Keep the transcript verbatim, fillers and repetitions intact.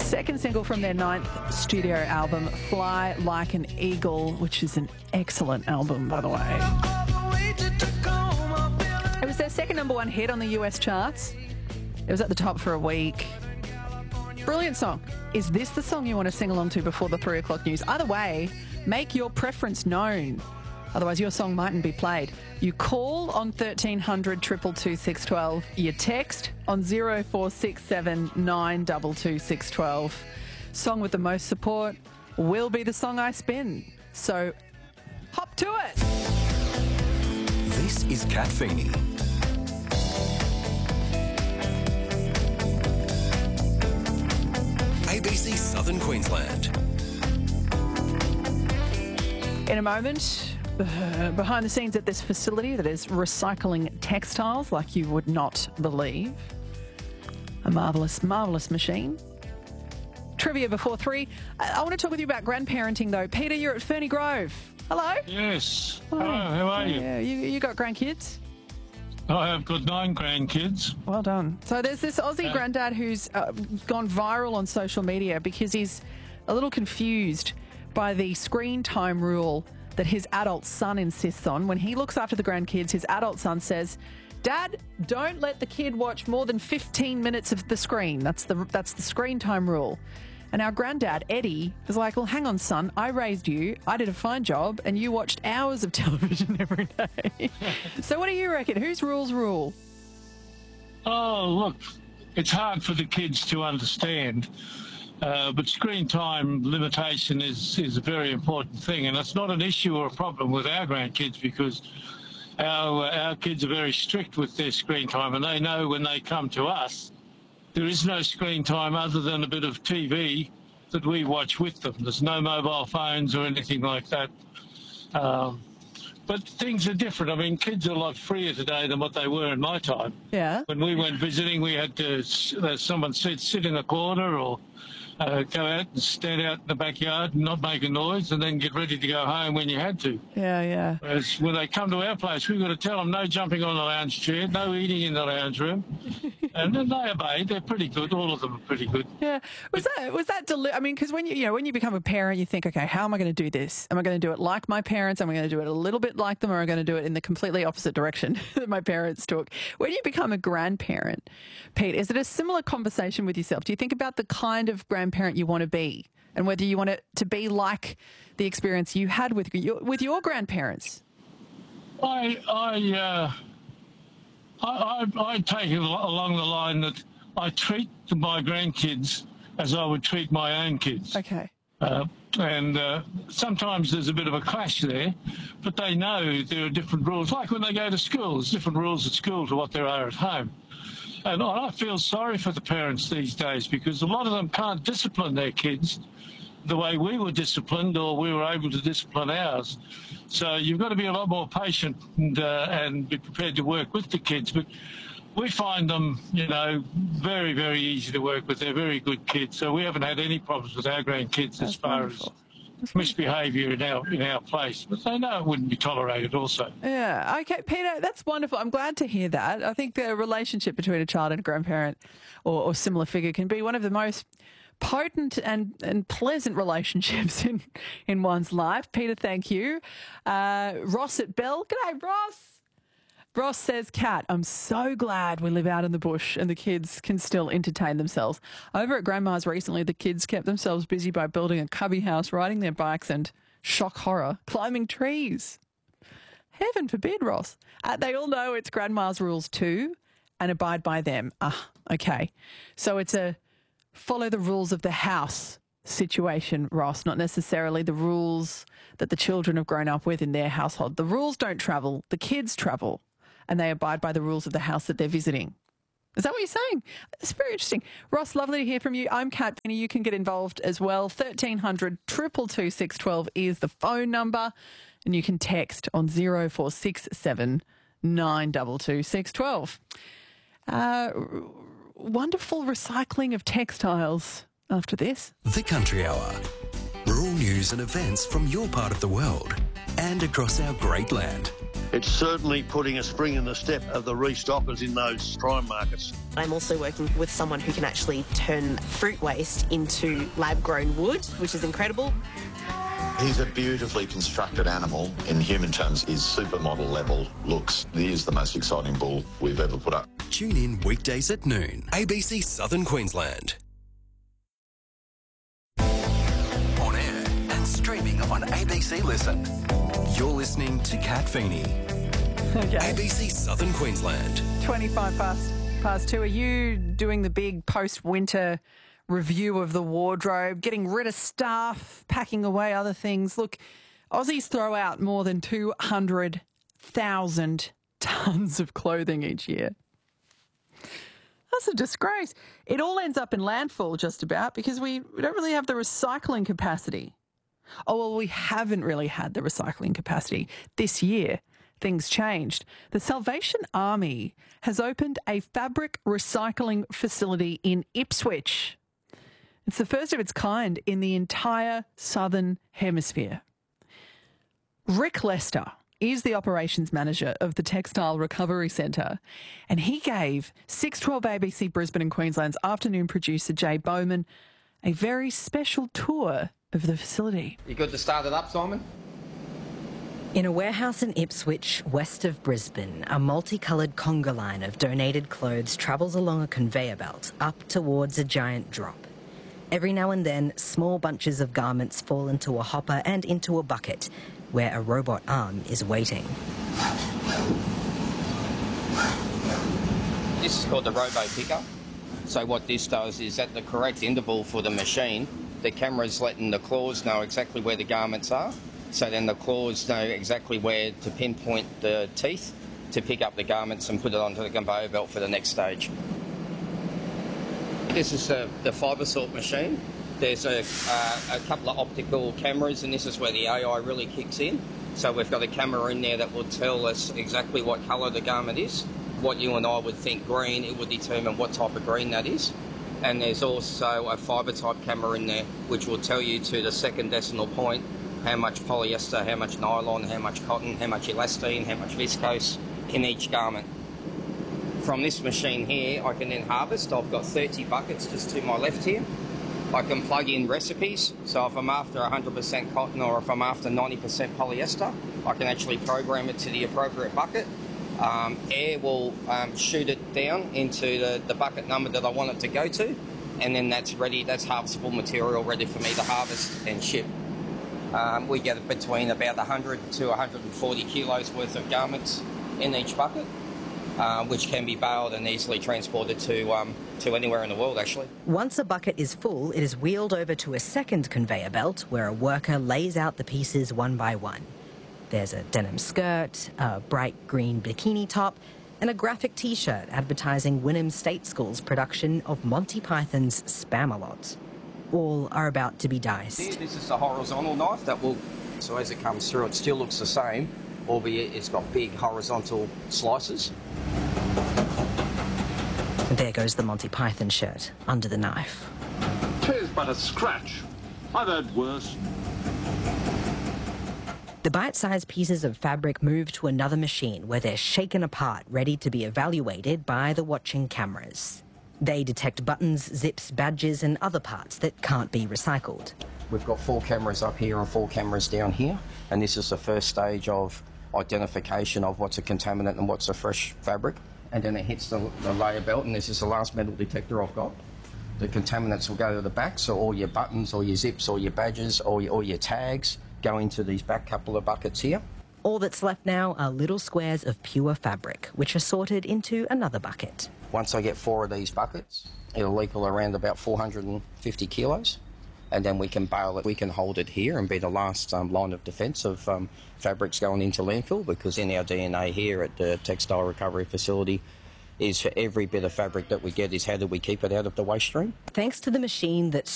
second single from their ninth studio album, Fly Like an Eagle, which is an excellent album, by the way. It was their second number one hit on the U S charts. It was at the top for a week. Brilliant song. Is this the song you want to sing along to before the three o'clock news? Either way, make your preference known. Otherwise, your song mightn't be played. You call on thirteen hundred, two two two, six one two. You text on zero four six seven, nine two two, six one two. Song with the most support will be the song I spin. So, hop to it. This is Kat Feeney. A B C Southern Queensland. In a moment, uh, behind the scenes at this facility that is recycling textiles like you would not believe. A marvellous, marvellous machine. Trivia before three. I, I want to talk with you about grandparenting, though. Peter, you're at Ferny Grove. Hello. Yes. Hi. Hello, how are you? Yeah, you, you got grandkids? I have got nine grandkids. Well done. So there's this Aussie Uh, granddad who's uh, gone viral on social media because he's a little confused by the screen time rule that his adult son insists on. When he looks after the grandkids, his adult son says, "Dad, don't let the kid watch more than fifteen minutes of the screen. That's the that's the screen time rule." And our granddad, Eddie, is like, "Well, hang on, son. I raised you. I did a fine job, and you watched hours of television every day." So what do you reckon? Whose rules rule? Oh, look, it's hard for the kids to understand, uh, but screen time limitation is, is a very important thing, and it's not an issue or a problem with our grandkids because our, our kids are very strict with their screen time, and they know when they come to us, there is no screen time other than a bit of T V that we watch with them. There's no mobile phones or anything like that. Um, but things are different. I mean, kids are a lot freer today than what they were in my time. Yeah. When we went visiting, we had to, uh, someone sit, sit in a corner or uh, go out and stand out in the backyard and not make a noise and then get ready to go home when you had to. Yeah, yeah. Whereas when they come to our place, we've got to tell them no jumping on the lounge chair, no eating in the lounge room. And then they obey. They're pretty good. All of them are pretty good. Yeah. Was that, was that, deli- I mean, because when you, you know, when you become a parent, you think, okay, how am I going to do this? Am I going to do it like my parents? Am I going to do it a little bit like them? Or am I going to do it in the completely opposite direction that my parents took? When you become a grandparent, Pete, is it a similar conversation with yourself? Do you think about the kind of grandparent you want to be and whether you want it to be like the experience you had with your, with your grandparents? I, I, uh, I, I, I take it along the line that I treat my grandkids as I would treat my own kids. Okay. Uh, and uh, sometimes there's a bit of a clash there, but they know there are different rules. Like when they go to school, there's different rules at school to what there are at home. And I feel sorry for the parents these days because a lot of them can't discipline their kids the way we were disciplined or we were able to discipline ours. So you've got to be a lot more patient and, uh, and be prepared to work with the kids. But we find them, you know, very, very easy to work with. They're very good kids. So we haven't had any problems with our grandkids That's as far wonderful. as misbehaviour in our, in our place. But they know it wouldn't be tolerated also. Yeah. Okay, Peter, that's wonderful. I'm glad to hear that. I think the relationship between a child and a grandparent or, or similar figure can be one of the most potent and, and pleasant relationships in, in one's life. Peter, thank you. Uh, Ross at Bell. G'day, Ross. Ross says, Kat, I'm so glad we live out in the bush and the kids can still entertain themselves. Over at Grandma's recently, the kids kept themselves busy by building a cubby house, riding their bikes and, shock horror, climbing trees. Heaven forbid, Ross. Uh, they all know it's Grandma's rules too and abide by them. Ah, okay. So it's a follow the rules of the house situation, Ross, not necessarily the rules that the children have grown up with in their household. The rules don't travel, the kids travel, and they abide by the rules of the house that they're visiting. Is that what you're saying? It's very interesting. Ross, lovely to hear from you. I'm Kat Feeney. You can get involved as well. thirteen hundred, two two two, six one two is the phone number, and you can text on zero four six seven, nine two two, six one two. Uh, wonderful recycling of textiles after this. The Country Hour. Rural news and events from your part of the world and across our great land. It's certainly putting a spring in the step of the restockers in those prime markets. I'm also working with someone who can actually turn fruit waste into lab-grown wood, which is incredible. He's a beautifully constructed animal. In human terms, his supermodel level looks. He is the most exciting bull we've ever put up. Tune in weekdays at noon. A B C Southern Queensland. On air and streaming on A B C Listen. You're listening to Kat Feeney. Okay. A B C Southern Queensland. twenty-five past, past two. Are you doing the big post-winter review of the wardrobe, getting rid of stuff, packing away other things? Look, Aussies throw out more than two hundred thousand tonnes of clothing each year. That's a disgrace. It all ends up in landfill just about because we, we don't really have the recycling capacity. Oh, well, we haven't really had the recycling capacity. This year, things changed. The Salvation Army has opened a fabric recycling facility in Ipswich. It's the first of its kind in the entire Southern Hemisphere. Rick Lester is the operations manager of the Textile Recovery Centre, and he gave six twelve A B C Brisbane and Queensland's afternoon producer Jay Bowman a very special tour of the facility. You good to start it up, Simon? In a warehouse in Ipswich, west of Brisbane, a multicoloured conga line of donated clothes travels along a conveyor belt up towards a giant drop. Every now and then, small bunches of garments fall into a hopper and into a bucket, where a robot arm is waiting. This is called the Robo Picker. So what this does is at the correct interval for the machine, the camera's letting the claws know exactly where the garments are. So then the claws know exactly where to pinpoint the teeth to pick up the garments and put it onto the conveyor belt for the next stage. This is the, the fibre sort machine. There's a, uh, a couple of optical cameras, and this is where the A I really kicks in. So we've got a camera in there that will tell us exactly what colour the garment is. What you and I would think green, it would determine what type of green that is. And there's also a fibre type camera in there which will tell you to the second decimal point how much polyester, how much nylon, how much cotton, how much elastine, how much viscose in each garment. From this machine here I can then harvest. I've got thirty buckets just to my left here. I can plug in recipes, so if I'm after one hundred percent cotton or if I'm after ninety percent polyester, I can actually program it to the appropriate bucket. Um, air will um, shoot it down into the, the bucket number that I want it to go to, and then that's ready, that's harvestable material ready for me to harvest and ship. Um, we get between about one hundred to one hundred forty kilos worth of garments in each bucket, uh, which can be baled and easily transported to, um, to anywhere in the world, actually. Once a bucket is full, it is wheeled over to a second conveyor belt where a worker lays out the pieces one by one. There's a denim skirt, a bright green bikini top, and a graphic T-shirt advertising Wynnum State School's production of Monty Python's Spamalot. All are about to be diced. Here, this is a horizontal knife that will, so as it comes through, it still looks the same, albeit it's got big horizontal slices. And there goes the Monty Python shirt under the knife. 'Tis but a scratch. I've heard worse. The bite-sized pieces of fabric move to another machine where they're shaken apart, ready to be evaluated by the watching cameras. They detect buttons, zips, badges and other parts that can't be recycled. We've got four cameras up here and four cameras down here, and this is the first stage of identification of what's a contaminant and what's a fresh fabric. And then it hits the, the layer belt, and this is the last metal detector I've got. The contaminants will go to the back, so all your buttons, all your zips, all your badges, all your, all your tags go into these back couple of buckets here. All that's left now are little squares of pure fabric, which are sorted into another bucket. Once I get four of these buckets, it'll equal around about four hundred fifty kilos, and then we can bale it. We can hold it here and be the last um, line of defence of um, fabrics going into landfill, because in our D N A here at the Textile Recovery Facility is for every bit of fabric that we get is how do we keep it out of the waste stream. Thanks to the machine that's